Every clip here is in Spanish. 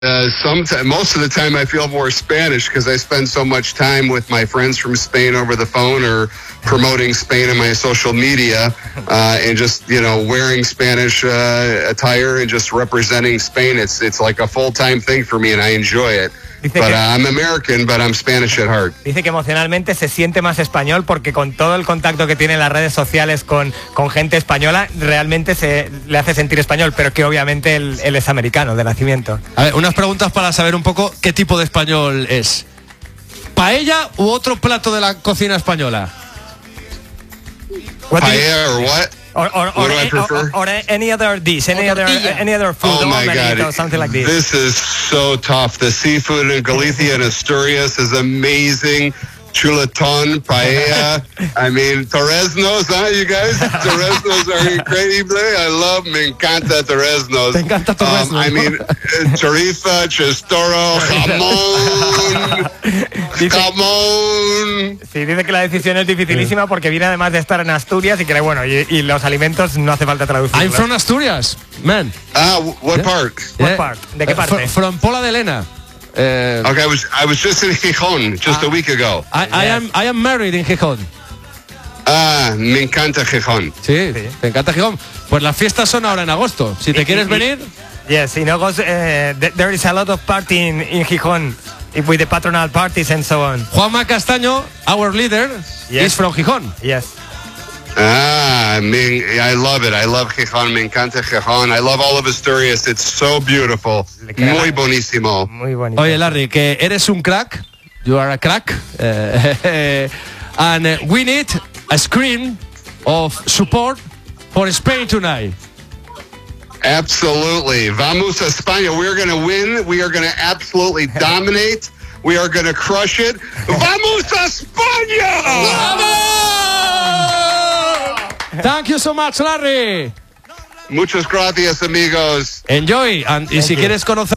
Most of the time I feel more Spanish because I spend so much time with my friends from Spain over the phone or promoting Spain in my social media and just, wearing Spanish attire and just representing Spain. It's like a full-time thing for me and I enjoy it. I'm American, but I'm Spanish at heart. Dice que emocionalmente se siente más español porque con todo el contacto que tiene en las redes sociales con gente española, realmente le hace sentir español, pero que obviamente él es americano de nacimiento. A ver, unas preguntas para saber un poco qué tipo de español es. ¿Paella u otro plato de la cocina española? Paella or what? Or any other dish, any other food, oh my God, or something like this. This is so tough. The seafood in Galicia and Asturias is amazing. Chuletón, paella. I mean, torreznos, you guys? Torreznos are incredible. Me encanta torreznos. Te encanta torreznos. I mean, chorizo, chistoro, jamón. Sí, dice que la decisión es dificilísima porque viene además de estar en Asturias y que, y los alimentos no hace falta traducirlos. I'm from Asturias, man. What part? What part? ¿De qué parte? From Pola de Lena. Okay, I was just in Gijón just a week ago. I am married in Gijón. Me encanta Gijón. Sí, te encanta Gijón. Pues las fiestas son ahora en agosto. Si te quieres venir. Yes, in August there is a lot of party in Gijón with the patronal parties and so on. Juanma Castaño, our leader, is from Gijón. Yes. I love it. I love Gijón. Me encanta Gijón. I love all of Asturias. It's so beautiful. Muy bonísimo. Muy bonito. Oye, Larry, que eres un crack. You are a crack. And we need a screen of support for Spain tonight. Absolutely. Vamos a España. We're going to win. We are going to absolutely dominate. We are going to crush it. Vamos a España! Thank you so much, Larry. Muchas gracias, amigos. Enjoy. Y si quieres conocer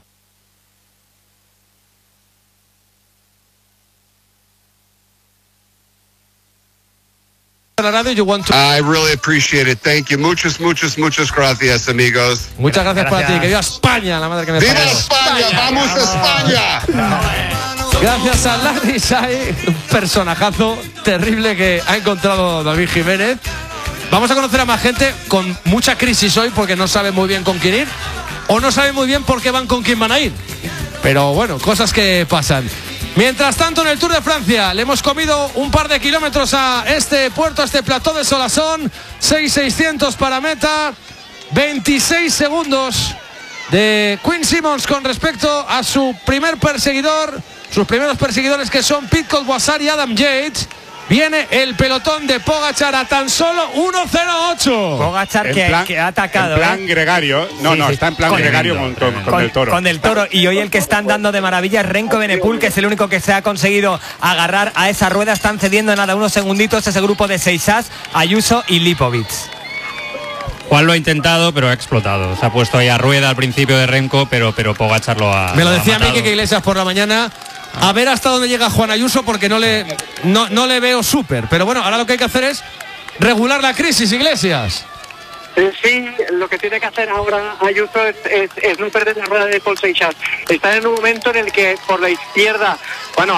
la radio, you want to... I really appreciate it. Thank you. Muchas gracias, amigos. Muchas gracias por ti. Que viva España, la madre que me parió. ¡Viva España! ¡Vamos a España! Gracias a Larry Sai, un personajazo terrible que ha encontrado David Jiménez. Vamos a conocer a más gente con mucha crisis hoy porque no saben muy bien con quién ir o no saben muy bien por qué van con quién van a ir. Pero bueno, cosas que pasan. Mientras tanto, en el Tour de Francia le hemos comido un par de kilómetros a este puerto, a este plató de Solasson. 6.600 para meta, 26 segundos de Quinn Simmons con respecto a su primer perseguidor, sus primeros perseguidores que son Pidcock Boissard y Adam Yates. Viene el pelotón de Pogačar a tan solo 1.08. Pogačar que ha atacado. En plan gregario. No, está en plan gregario con el toro. Con el toro. Y hoy el que están dando de maravilla es Remco Evenepoel, que es el único que se ha conseguido agarrar a esa rueda. Están cediendo nada unos segunditos ese grupo de Seixas, Ayuso y Lipovic. Juan lo ha intentado, pero ha explotado. Se ha puesto ahí a rueda al principio de Remco, pero Pogačar lo ha... Me lo decía Miki Iglesias por la mañana. A ver hasta dónde llega Juan Ayuso porque no le veo súper. Pero bueno, ahora lo que hay que hacer es regular la crisis, Iglesias. Sí, lo que tiene que hacer ahora Ayuso es no perder la rueda de Paul Seixas. Está en un momento en el que por la izquierda, bueno,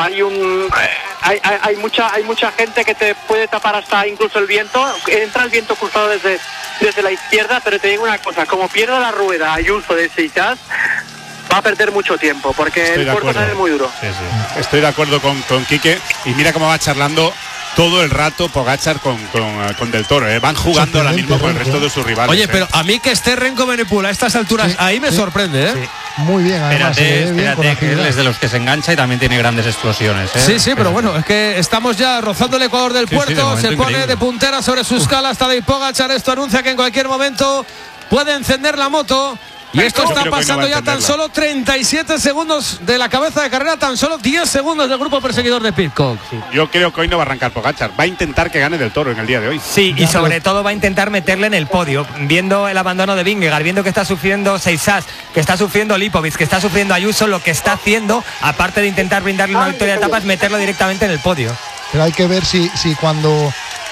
hay mucha gente que te puede tapar hasta incluso el viento. Entra el viento cruzado desde la izquierda, pero te digo una cosa, como pierda la rueda Ayuso de Seixas, va a perder mucho tiempo, porque el puerto sale muy duro. Sí. Estoy de acuerdo con Quique, y mira cómo va charlando todo el rato Pogačar con Del Toro. Van jugando ahora mismo con el resto de sus rivales. Oye, pero a mí que esté Remco Evenepoel a estas alturas, ahí me sorprende, ¿eh? Sí. Muy bien, además. Espérate, que él es de los que se engancha y también tiene grandes explosiones, ¿eh? Sí, pero bueno, es que estamos ya rozando el Ecuador del puerto. Se pone increíble de puntera sobre su escala hasta de Pogačar. Esto anuncia que en cualquier momento puede encender la moto. Y esto está pasando ya tan solo 37 segundos de la cabeza de carrera, tan solo 10 segundos del grupo perseguidor de Pidcock. Sí. Yo creo que hoy no va a arrancar Pogačar, va a intentar que gane Del Toro en el día de hoy. Sí, y sobre todo va a intentar meterle en el podio, viendo el abandono de Vingegaard, viendo que está sufriendo Seixas, que está sufriendo Lipovic, que está sufriendo Ayuso. Lo que está haciendo, aparte de intentar brindarle una victoria de etapa, es meterlo directamente en el podio. Pero hay que ver si cuando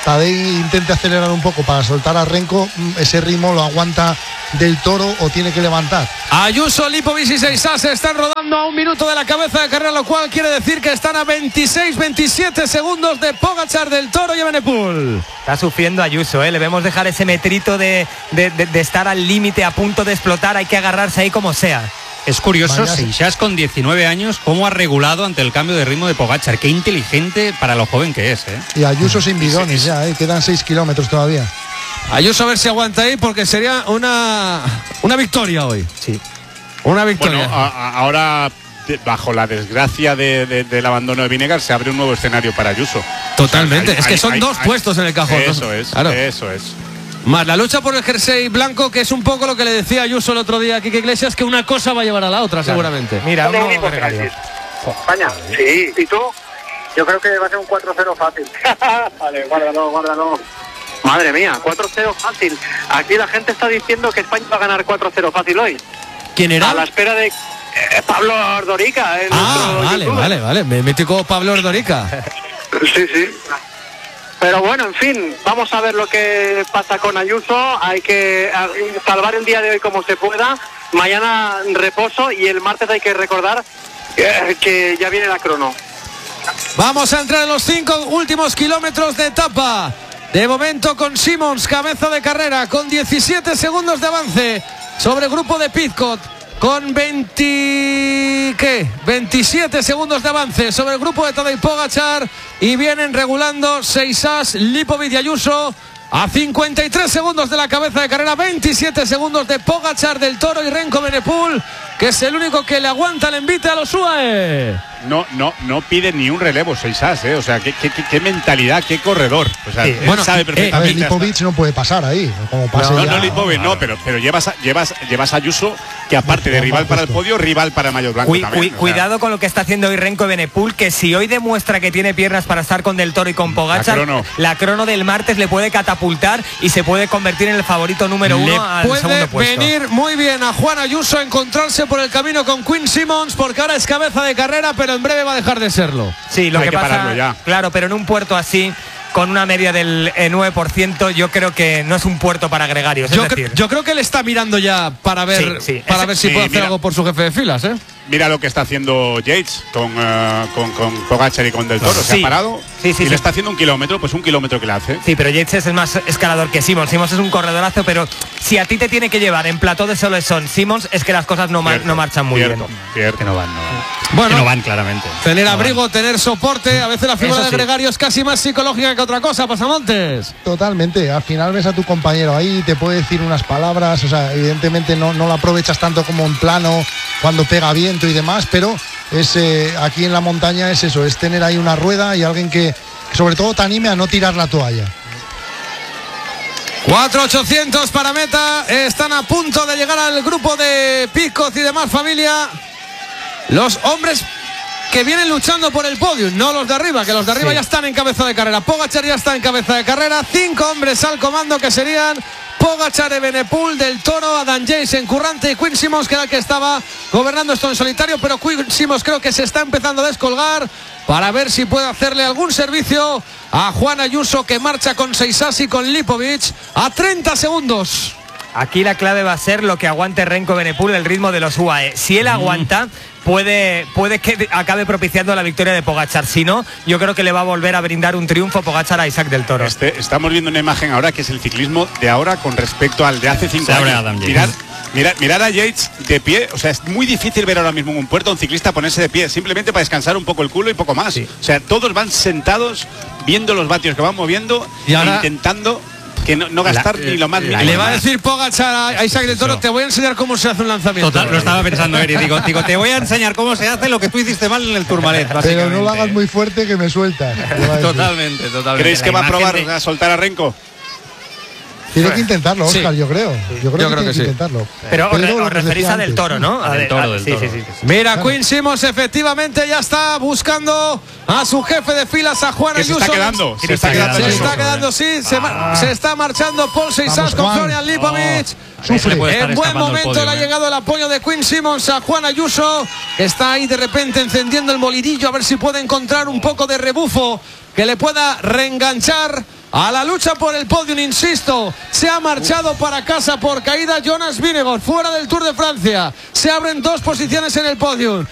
Tadej intente acelerar un poco para soltar a Renko, ese ritmo lo aguanta Del Toro o tiene que levantar. Ayuso, Lipovic y Seisas se están rodando a 1 minuto de la cabeza de carrera, lo cual quiere decir que están a 26-27 segundos de Pogačar, Del Toro y Evenepoel. Está sufriendo Ayuso, le vemos dejar ese metrito de estar al límite, a punto de explotar. Hay que agarrarse ahí como sea. Es curioso, Seixas con 19 años, cómo ha regulado ante el cambio de ritmo de Pogačar. Qué inteligente para lo joven que es, ¿eh? Y Ayuso sin bidones ya, quedan 6 kilómetros todavía. Ayuso a ver si aguanta ahí, porque sería una victoria hoy. Sí. Una victoria. Bueno, ahora, bajo la desgracia del abandono de Vinegar, se abre un nuevo escenario para Ayuso. Totalmente, O sea, es que son dos puestos en el cajón. Eso ¿no? es, claro. eso es. Más la lucha por el jersey blanco, que es un poco lo que le decía Ayuso el otro día a Quique Iglesias, que una cosa va a llevar a la otra, claro. Seguramente. Mira, uno gregario. España, sí. ¿Y tú? Yo creo que va a ser un 4-0 fácil. Vale, guárdalo. Madre mía, 4-0 fácil. Aquí la gente está diciendo que España va a ganar 4-0 fácil hoy. ¿Quién era? A la espera de Pablo Ordorica. Vale. Me metí con Pablo Ordorica. Sí. Pero bueno, en fin, vamos a ver lo que pasa con Ayuso. Hay que salvar el día de hoy como se pueda. Mañana reposo y el martes hay que recordar que ya viene la crono. Vamos a entrar en los 5 últimos kilómetros de etapa. De momento con Simons, cabeza de carrera, con 17 segundos de avance sobre el grupo de Pidcock. Con 27 segundos de avance sobre el grupo de Tadej Pogačar, y vienen regulando Seisas, Lipovic y Ayuso a 53 segundos de la cabeza de carrera, 27 segundos de Pogačar, Del Toro y Renko Evenepoel, que es el único que le aguanta el envite a los UAE. No pide ni un relevo Seisas, o sea, qué mentalidad, qué corredor. O sea, él sabe perfectamente. A ver, Lipovic no puede pasar ahí. Como pase no, Lipovic no, pero llevas a Ayuso, que aparte de rival para el podio, rival para el maillot blanco también. Cuidado con lo que está haciendo hoy Renko Evenepoel, que si hoy demuestra que tiene piernas para estar con Del Toro y con Pogačar, la crono del martes le puede catapultar y se puede convertir en el favorito número 1 al segundo puesto. Puede venir muy bien a Juan Ayuso encontrarse por el camino con Quinn Simmons, porque ahora es cabeza de carrera, pero en breve va a dejar de serlo. Sí, lo hay que pasa, pararlo ya. Claro, pero en un puerto así, con una media del 9%, yo creo que no es un puerto para gregarios. Yo creo que él está mirando ya para ver, ver si puede hacer algo por su jefe de filas, Mira lo que está haciendo Yates con Pogačar y con Del Toro. Se ha parado y le está haciendo un kilómetro que le hace. Sí, pero Yates es el más escalador que Simons. Simons es un corredorazo, pero si a ti te tiene que llevar en plató de solo son Simons, es que las cosas no marchan muy bien. Cierto. Que no van. Bueno, que no van claramente. Tener abrigo, tener soporte, a veces la figura de gregario es casi más psicológica que otra cosa, Pasamontes. Totalmente, al final ves a tu compañero ahí, te puede decir unas palabras, o sea, evidentemente no lo aprovechas tanto como en plano cuando pega viento y demás, pero es aquí en la montaña es eso, es tener ahí una rueda y alguien que sobre todo te anime a no tirar la toalla. 4.800 para meta, están a punto de llegar al grupo de Pidcock y demás familia. Los hombres que vienen luchando por el podio, no los de arriba, que los de arriba ya están en cabeza de carrera. Pogačar ya está en cabeza de carrera, 5 hombres al comando que serían Pogačar, Evenepoel, Del Toro, Adam Yates, Encurrante y Quinn Simmons, que era el que estaba gobernando esto en solitario, pero Quinn Simmons creo que se está empezando a descolgar para ver si puede hacerle algún servicio a Juan Ayuso, que marcha con Seisas y con Lipovic a 30 segundos. Aquí la clave va a ser lo que aguante Renko Evenepoel, el ritmo de los UAE. Si él aguanta, puede que acabe propiciando la victoria de Pogačar. Si no, yo creo que le va a volver a brindar un triunfo Pogačar a Isaac Del Toro. Estamos viendo una imagen ahora que es el ciclismo de ahora con respecto al de hace 5 años. Mirad a Yates de pie, o sea, es muy difícil ver ahora mismo en un puerto a un ciclista ponerse de pie, simplemente para descansar un poco el culo y poco más. O sea, todos van sentados viendo los vatios que van moviendo y ahora, intentando que no gastar ni lo más mínimo. Le va a decir Pogačar a Isaac Del Toro, te voy a enseñar cómo se hace un lanzamiento. Total, lo estaba pensando, Eri, digo, te voy a enseñar cómo se hace lo que tú hiciste mal en el Tourmalet, pero no lo hagas muy fuerte que me sueltas. Totalmente. ¿Creéis que va a probar a soltar a Renko? Tiene que intentarlo, Óscar, yo creo. Yo creo que tiene que intentarlo. Pero os referís a Del Toro, ¿no? Del Toro. Sí. Mira, Quinn Simmons efectivamente ya está buscando a su jefe de filas, a Juan Ayuso. Se está quedando, se está marchando Paul Seisas con Florian Lipovic. En buen momento le ha llegado el apoyo de Quinn Simmons a Juan Ayuso, que está ahí de repente encendiendo el molinillo a ver si puede encontrar un poco de rebufo que le pueda reenganchar A la lucha por el podium, insisto, se ha marchado para casa por caída Jonas Vingegaard, fuera del Tour de Francia. Se abren 2 posiciones en el podium.